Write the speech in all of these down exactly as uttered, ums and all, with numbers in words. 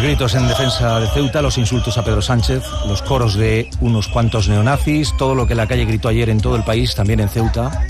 gritos en defensa de Ceuta, los insultos a Pedro Sánchez, los coros de unos cuantos neonazis, todo lo que la calle gritó ayer en todo el país, también en Ceuta.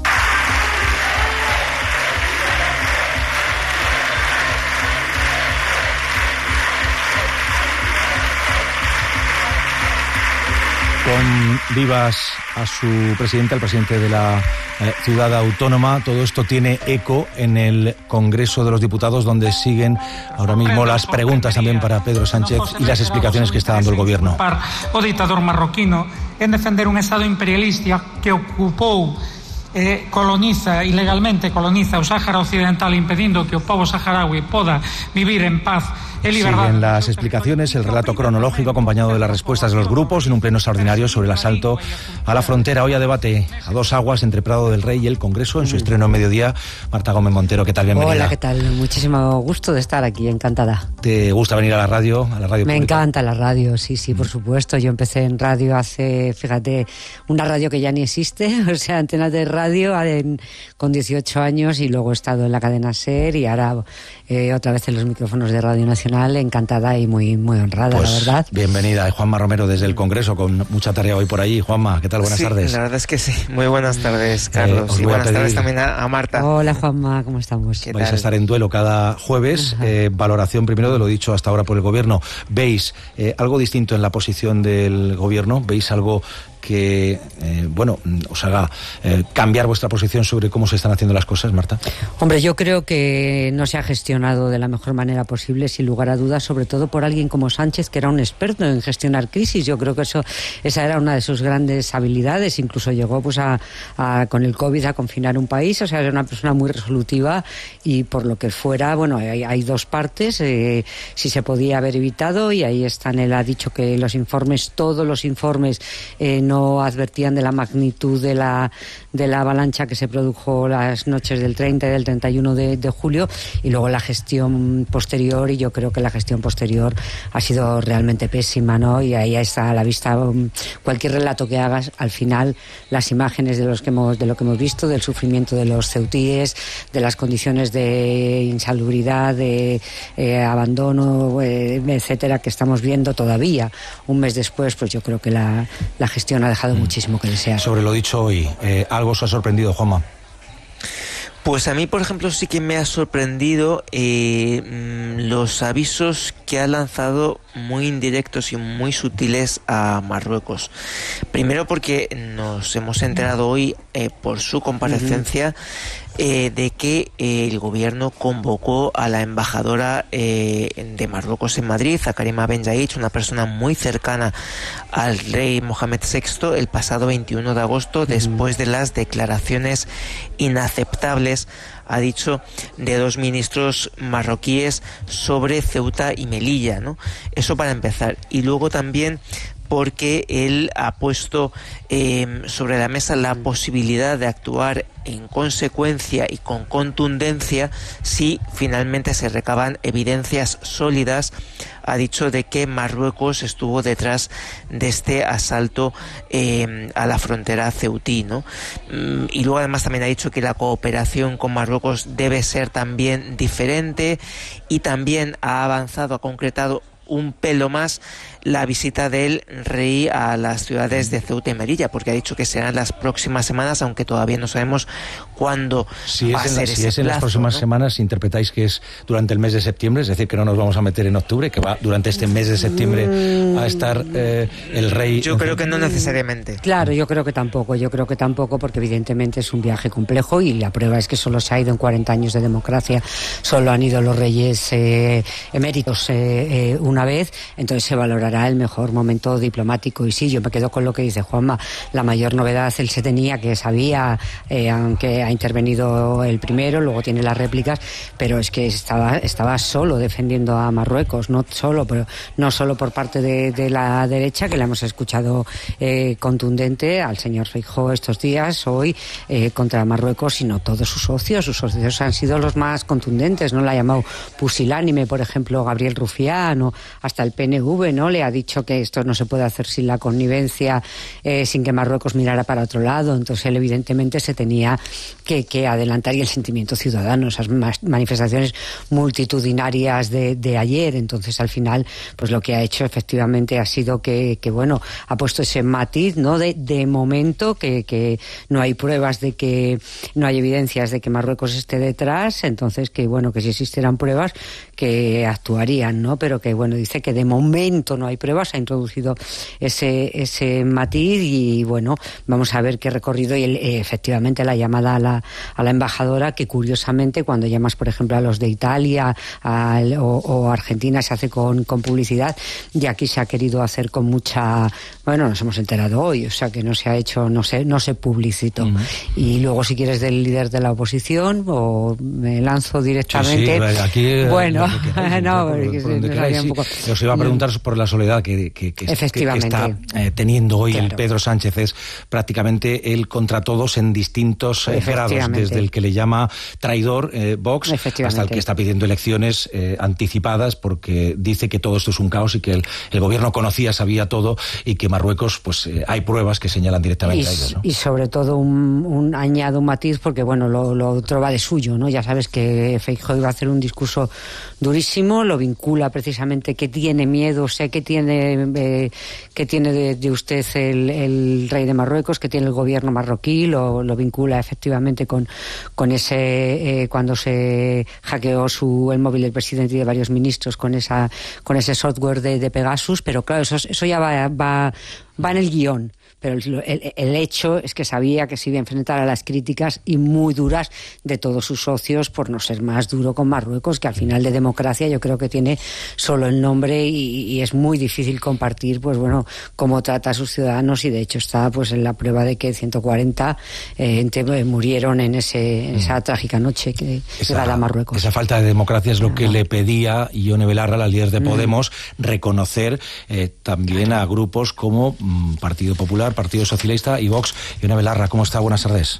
Con vivas a su presidente, al presidente de la eh, ciudad autónoma. Todo esto tiene eco en el Congreso de los Diputados, donde siguen ahora mismo las preguntas también para Pedro Sánchez y las explicaciones que está dando el gobierno. O ditador marroquino en defender un Estado imperialista que ocupou Eh, coloniza, ilegalmente coloniza o Sáhara Occidental, impedindo que o pobo saharaui poda vivir en paz e liberdade. Siguen las explicaciones, el relato cronológico acompañado de las respuestas de los grupos en un pleno extraordinario sobre el asalto a la frontera. Hoy a debate a dos aguas entre Prado del Rey y el Congreso en su estreno en mediodía. Marta Gómez Montero, ¿qué tal? Bienvenida. Hola, ¿qué tal? Muchísimo gusto de estar aquí, encantada. ¿Te gusta venir a la radio, a la radio Me pública? encanta la radio, sí, sí, por supuesto. Yo empecé en radio hace, fíjate, una radio que ya ni existe, o sea, Antenas de Radio, en, con dieciocho años, y luego he estado en la cadena SER y ahora eh, otra vez en los micrófonos de Radio Nacional. Encantada y muy, muy honrada, pues, la verdad. Bienvenida, Juanma Romero desde el Congreso, con mucha tarea hoy por allí. Juanma, ¿qué tal? Buenas sí, tardes. La verdad es que sí. Muy buenas tardes, Carlos. Eh, y buenas pedir... tardes también a, a Marta. Hola, Juanma, ¿cómo estamos? Vais a estar en duelo cada jueves. Eh, valoración primero de lo dicho hasta ahora por el Gobierno. ¿Veis eh, algo distinto en la posición del Gobierno? ¿Veis algo que, eh, bueno, os haga eh, cambiar vuestra posición sobre cómo se están haciendo las cosas, Marta? Hombre, yo creo que no se ha gestionado de la mejor manera posible, sin lugar a dudas, sobre todo por alguien como Sánchez, que era un experto en gestionar crisis. Yo creo que eso, esa era una de sus grandes habilidades. Incluso llegó pues a, a con el COVID a confinar un país. O sea, era una persona muy resolutiva, y por lo que fuera, bueno, hay, hay dos partes. Eh, si se podía haber evitado, y ahí están. Él ha dicho que los informes, todos los informes, eh, no no advertían de la magnitud de la, de la avalancha que se produjo las noches del treinta y del treinta y uno de, de julio, y luego la gestión posterior, y yo creo que la gestión posterior ha sido realmente pésima, ¿no? Y ahí está a la vista um, cualquier relato que hagas, al final las imágenes de los que hemos, de lo que hemos visto, del sufrimiento de los ceutíes, de las condiciones de insalubridad, de eh, abandono, eh, etcétera, que estamos viendo todavía un mes después. Pues yo creo que la, la gestión ha dejado muchísimo que desear. Sobre lo dicho hoy, eh, ¿algo os ha sorprendido, Juanma? Pues a mí, por ejemplo, sí que me ha sorprendido eh, los avisos que ha lanzado, muy indirectos y muy sutiles, a Marruecos. Primero porque nos hemos enterado hoy eh, por su comparecencia eh, de que eh, el gobierno convocó a la embajadora eh, de Marruecos en Madrid, a Karima Ben Yaich, una persona muy cercana al rey Mohamed sexto, el pasado veintiuno de agosto, después de las declaraciones inaceptables, ha dicho, de dos ministros marroquíes sobre Ceuta y Melilla, ¿no? Eso para empezar. Y luego también porque él ha puesto eh, sobre la mesa la posibilidad de actuar en consecuencia y con contundencia si finalmente se recaban evidencias sólidas. Ha dicho de que Marruecos estuvo detrás de este asalto eh, a la frontera ceutí, ¿no? Y luego además también ha dicho que la cooperación con Marruecos debe ser también diferente, y también ha avanzado, ha concretado un pelo más la visita del rey a las ciudades de Ceuta y Melilla, porque ha dicho que serán las próximas semanas, aunque todavía no sabemos cuándo si va a ser la, ese Si es en plazo, las próximas ¿no? semanas, interpretáis que es durante el mes de septiembre, es decir, que no nos vamos a meter en octubre, que va durante este mes de septiembre a estar eh, el rey. Yo creo que no necesariamente. Claro, yo creo que tampoco, yo creo que tampoco, porque evidentemente es un viaje complejo, y la prueba es que solo se ha ido en cuarenta años de democracia, solo han ido los reyes eh, eméritos eh, eh, una vez, entonces se valorará el mejor momento diplomático. Y sí, yo me quedo con lo que dice Juanma, la mayor novedad él se tenía, que sabía, eh, aunque ha intervenido el primero, luego tiene las réplicas, pero es que estaba, estaba solo defendiendo a Marruecos, no solo, pero no solo por parte de, de la derecha, que la hemos escuchado eh, contundente al señor Feijóo estos días, hoy, eh, contra Marruecos, sino todos sus socios. Sus socios han sido los más contundentes, no la ha llamado pusilánime, por ejemplo, Gabriel Rufián, o hasta el P N V, ¿no? Le ha dicho que esto no se puede hacer sin la connivencia, eh, sin que Marruecos mirara para otro lado. Entonces él evidentemente se tenía que, que adelantar, y el sentimiento ciudadano, esas manifestaciones multitudinarias de, de ayer. Entonces al final pues lo que ha hecho efectivamente ha sido que, que bueno, ha puesto ese matiz, ¿no? De, de momento que, que no hay pruebas de que, no hay evidencias de que Marruecos esté detrás, entonces que bueno, que si existieran pruebas que actuarían, ¿no? Pero que bueno, dice que de momento no hay pruebas, ha introducido ese, ese matiz y bueno, vamos a ver qué recorrido. Y el, efectivamente la llamada a la, a la embajadora, que curiosamente cuando llamas por ejemplo a los de Italia a, o, o Argentina se hace con, con publicidad, y aquí se ha querido hacer con mucha, bueno, nos hemos enterado hoy, o sea que no se ha hecho, no se, no se publicitó. Uh-huh. Y luego si quieres del líder de la oposición, o me lanzo directamente. Sí, sí, aquí, bueno, queráis, no, por, porque por donde queráis, sí. Poco... Os iba a preguntar por la soledad que, que, que, que está eh, teniendo hoy claro. el Pedro Sánchez. Es prácticamente él contra todos en distintos eh, grados, desde el que le llama traidor, eh, Vox, hasta el que está pidiendo elecciones eh, anticipadas, porque dice que todo esto es un caos y que el, el gobierno conocía, sabía todo, y que Marruecos, pues eh, hay pruebas que señalan directamente y, a ellos, ¿no? Y sobre todo un, un añado un matiz, porque bueno, lo, lo otro va de suyo, ¿no? Ya sabes que Feijóo iba a hacer un discurso durísimo, lo vincula precisamente que tiene miedo, sé que tiene eh, que tiene de, de usted el, el rey de Marruecos, que tiene el gobierno marroquí, lo, lo vincula efectivamente con, con ese eh, cuando se hackeó su el móvil del presidente y de varios ministros con esa con ese software de, de Pegasus, pero claro, eso, eso ya va, va, va en el guión. Pero el, el, el hecho es que sabía que se iba a enfrentar a las críticas, y muy duras, de todos sus socios por no ser más duro con Marruecos, que al final de democracia yo creo que tiene solo el nombre, y, y es muy difícil compartir, pues bueno, cómo trata a sus ciudadanos, y de hecho está pues en la prueba de que ciento cuarenta eh, murieron en, ese, en esa trágica noche que llegada a Marruecos. Esa falta de democracia es lo que le pedía Ione Belarra, la líder de Podemos, mm. reconocer eh, también a grupos como mm, Partido Popular, Partido Socialista y Vox. Ione Belarra, ¿cómo está? Buenas tardes.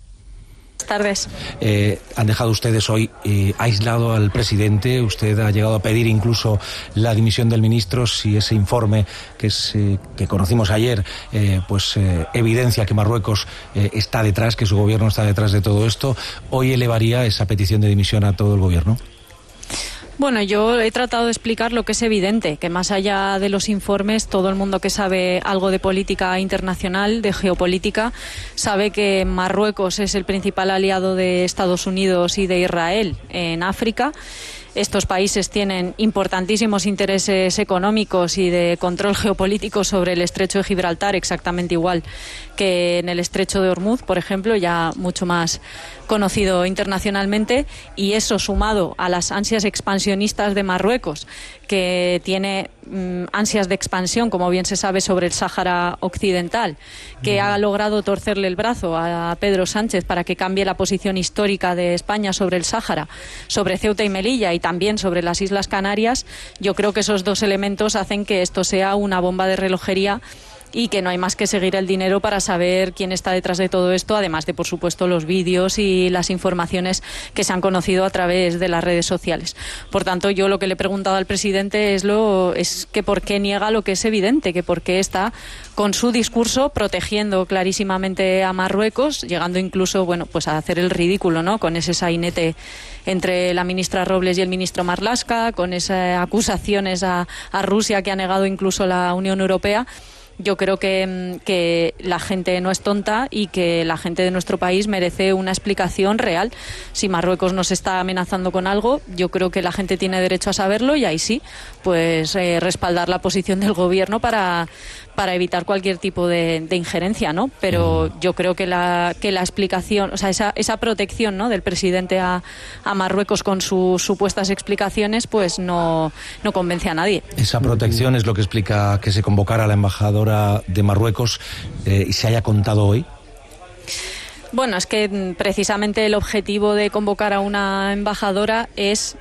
Buenas tardes. Eh, han dejado ustedes hoy eh, aislado al presidente. Usted ha llegado a pedir incluso la dimisión del ministro si ese informe que, es, eh, que conocimos ayer eh, pues eh, evidencia que Marruecos eh, está detrás, que su gobierno está detrás de todo esto. ¿Hoy elevaría esa petición de dimisión a todo el gobierno? Bueno, yo he tratado de explicar lo que es evidente, que más allá de los informes, todo el mundo que sabe algo de política internacional, de geopolítica, sabe que Marruecos es el principal aliado de Estados Unidos y de Israel en África. Estos países tienen importantísimos intereses económicos y de control geopolítico sobre el estrecho de Gibraltar, exactamente igual que en el estrecho de Hormuz, por ejemplo, ya mucho más conocido internacionalmente, y eso sumado a las ansias expansionistas de Marruecos, que tiene mm, ansias de expansión, como bien se sabe, sobre el Sáhara Occidental, que ha logrado torcerle el brazo a Pedro Sánchez para que cambie la posición histórica de España sobre el Sáhara, sobre Ceuta y Melilla y también sobre las Islas Canarias. Yo creo que esos dos elementos hacen que esto sea una bomba de relojería, y que no hay más que seguir el dinero para saber quién está detrás de todo esto, además de, por supuesto, los vídeos y las informaciones que se han conocido a través de las redes sociales. Por tanto, yo lo que le he preguntado al presidente es, lo, es que por qué niega lo que es evidente, que por qué está con su discurso protegiendo clarísimamente a Marruecos, llegando incluso, bueno, pues a hacer el ridículo, ¿no?, con ese sainete entre la ministra Robles y el ministro Marlaska, con esas acusaciones a, a Rusia que ha negado incluso la Unión Europea. Yo creo que, que la gente no es tonta y que la gente de nuestro país merece una explicación real. Si Marruecos nos está amenazando con algo, yo creo que la gente tiene derecho a saberlo, y ahí sí, pues eh, respaldar la posición del gobierno para, para evitar cualquier tipo de, de injerencia, ¿no? Pero yo creo que la, que la explicación, o sea, esa, esa protección, ¿no?, del presidente a, a Marruecos con sus supuestas explicaciones, pues no, no convence a nadie. Esa protección es lo que explica que se convocara a la embajadora de Marruecos eh, y se haya contado hoy. Bueno, es que precisamente el objetivo de convocar a una embajadora es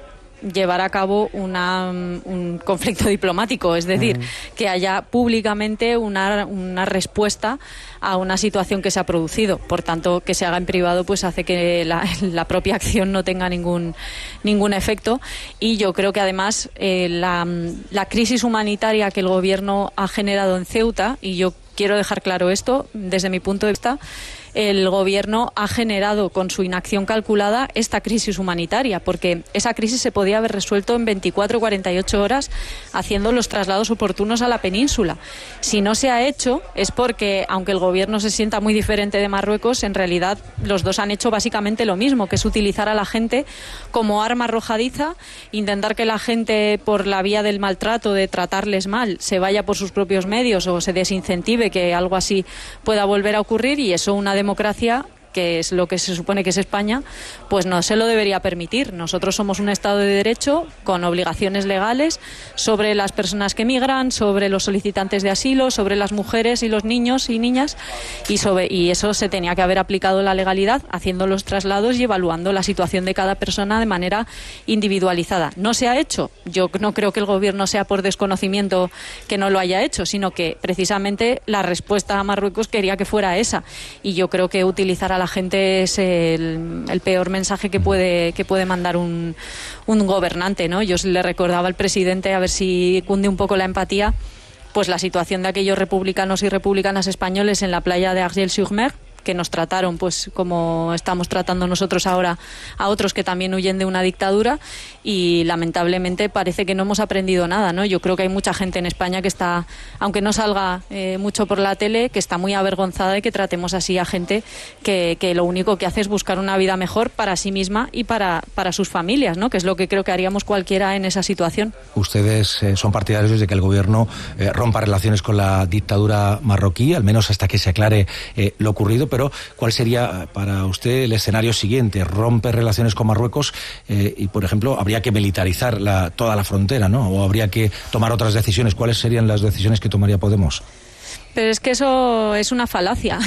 llevar a cabo una, un conflicto diplomático, es decir, mm. que haya públicamente una, una respuesta a una situación que se ha producido. Por tanto, que se haga en privado pues hace que la, la propia acción no tenga ningún, ningún efecto. Y yo creo que además eh, la, la crisis humanitaria que el gobierno ha generado en Ceuta, y yo quiero dejar claro esto desde mi punto de vista, el gobierno ha generado con su inacción calculada esta crisis humanitaria, porque esa crisis se podía haber resuelto en veinticuatro o cuarenta y ocho horas haciendo los traslados oportunos a la península. Si no se ha hecho es porque, aunque el gobierno se sienta muy diferente de Marruecos, en realidad los dos han hecho básicamente lo mismo, que es utilizar a la gente como arma arrojadiza, intentar que la gente, por la vía del maltrato, de tratarles mal, se vaya por sus propios medios o se desincentive que algo así pueda volver a ocurrir, y eso una democracia, que es lo que se supone que es España, pues no se lo debería permitir. Nosotros somos un Estado de Derecho con obligaciones legales sobre las personas que migran, sobre los solicitantes de asilo, sobre las mujeres y los niños y niñas, y, sobre, y eso se tenía que haber aplicado la legalidad, haciendo los traslados y evaluando la situación de cada persona de manera individualizada. No se ha hecho. Yo no creo que el gobierno sea por desconocimiento que no lo haya hecho, sino que precisamente la respuesta a Marruecos quería que fuera esa, y yo creo que utilizar a la gente es el, el peor mensaje que puede que puede mandar un, un gobernante, ¿no? Yo le recordaba al presidente, a ver si cunde un poco la empatía, pues la situación de aquellos republicanos y republicanas españoles en la playa de Argel-sur-Mer, que nos trataron pues como estamos tratando nosotros ahora a otros que también huyen de una dictadura, y lamentablemente parece que no hemos aprendido nada, ¿no? Yo creo que hay mucha gente en España que está, aunque no salga eh, mucho por la tele, que está muy avergonzada de que tratemos así a gente que, que lo único que hace es buscar una vida mejor para sí misma y para, para sus familias, ¿no? Que es lo que creo que haríamos cualquiera en esa situación. Ustedes eh, son partidarios de que el gobierno eh, rompa relaciones con la dictadura marroquí, al menos hasta que se aclare eh, lo ocurrido, pero ¿cuál sería para usted el escenario siguiente? ¿Rompe relaciones con Marruecos eh, y, por ejemplo, habría que militarizar la, toda la frontera, ¿no? ¿O habría que tomar otras decisiones? ¿Cuáles serían las decisiones que tomaría Podemos? Pero es que eso es una falacia.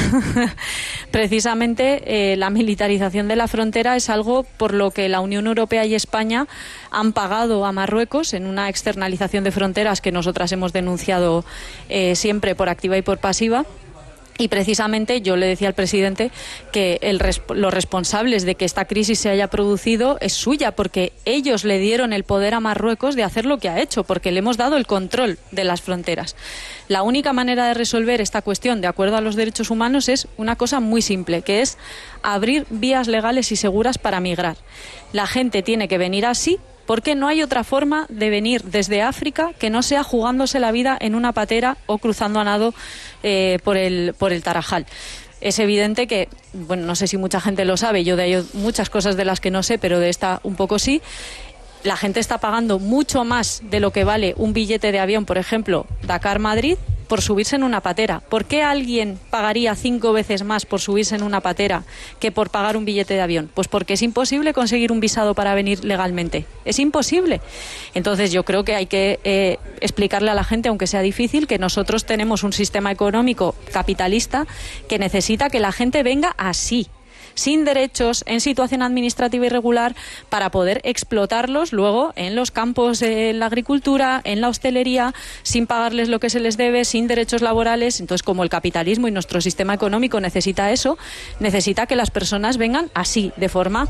Precisamente eh, la militarización de la frontera es algo por lo que la Unión Europea y España han pagado a Marruecos en una externalización de fronteras que nosotras hemos denunciado eh, siempre por activa y por pasiva. Y precisamente yo le decía al presidente que el, los responsables de que esta crisis se haya producido es suya, porque ellos le dieron el poder a Marruecos de hacer lo que ha hecho, porque le hemos dado el control de las fronteras. La única manera de resolver esta cuestión de acuerdo a los derechos humanos es una cosa muy simple, que es abrir vías legales y seguras para migrar. La gente tiene que venir así, porque no hay otra forma de venir desde África que no sea jugándose la vida en una patera o cruzando a nado eh, por el, por el Tarajal. Es evidente que, bueno, no sé si mucha gente lo sabe, yo de ello muchas cosas de las que no sé, pero de esta un poco sí. La gente está pagando mucho más de lo que vale un billete de avión, por ejemplo, Dakar-Madrid, por subirse en una patera. ¿Por qué alguien pagaría cinco veces más por subirse en una patera que por pagar un billete de avión? Pues porque es imposible conseguir un visado para venir legalmente. Es imposible. Entonces yo creo que hay que eh, explicarle a la gente, aunque sea difícil, que nosotros tenemos un sistema económico capitalista que necesita que la gente venga así, sin derechos, en situación administrativa irregular, para poder explotarlos luego en los campos de la agricultura, en la hostelería, sin pagarles lo que se les debe, sin derechos laborales. Entonces, como el capitalismo y nuestro sistema económico necesita eso, necesita que las personas vengan así, de forma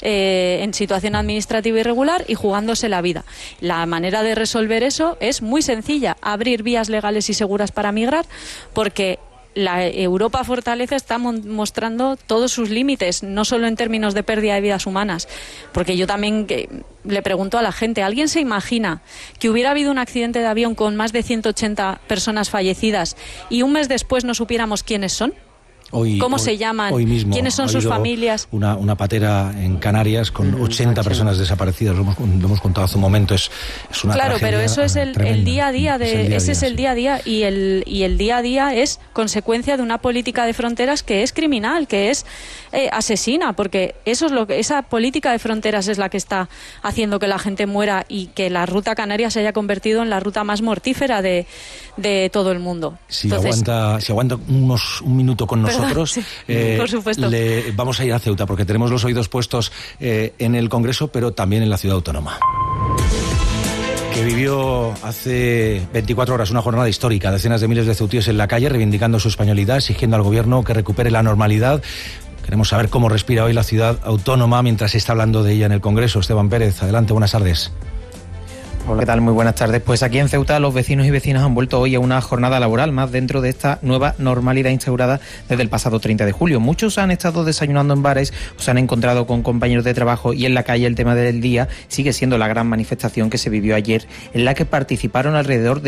eh, en situación administrativa irregular y jugándose la vida. La manera de resolver eso es muy sencilla: abrir vías legales y seguras para migrar, porque la Europa Fortaleza está mostrando todos sus límites, no solo en términos de pérdida de vidas humanas, porque yo también que, le pregunto a la gente, ¿alguien se imagina que hubiera habido un accidente de avión con más de ciento ochenta personas fallecidas y un mes después no supiéramos quiénes son? Hoy, ¿Cómo hoy, se llaman? Hoy mismo ¿Quiénes son sus familias? Una, una patera en Canarias con ochenta personas desaparecidas, lo hemos, lo hemos contado hace un momento, es, es una Claro, pero eso es el, el día a día, de, es el día ese día, es el sí. día a día, y el, y el día a día es consecuencia de una política de fronteras que es criminal, que es eh, asesina, porque eso es lo que, esa política de fronteras es la que está haciendo que la gente muera y que la ruta canaria se haya convertido en la ruta más mortífera de, de todo el mundo. Si Entonces, aguanta, si aguanta unos, un minuto con Perdón, nosotros, sí. eh, Por supuesto. Le, vamos a ir a Ceuta porque tenemos los oídos puestos eh, en el Congreso, pero también en la ciudad autónoma. que vivió hace veinticuatro horas una jornada histórica. Decenas de miles de ceutíes en la calle reivindicando su españolidad, exigiendo al gobierno que recupere la normalidad. Queremos saber cómo respira hoy la ciudad autónoma mientras se está hablando de ella en el Congreso. Esteban Pérez, adelante, buenas tardes. Hola, ¿qué tal? Muy buenas tardes. Pues aquí en Ceuta los vecinos y vecinas han vuelto hoy a una jornada laboral más dentro de esta nueva normalidad instaurada desde el pasado treinta de julio. Muchos han estado desayunando en bares, o se han encontrado con compañeros de trabajo, y en la calle el tema del día sigue siendo la gran manifestación que se vivió ayer, en la que participaron alrededor de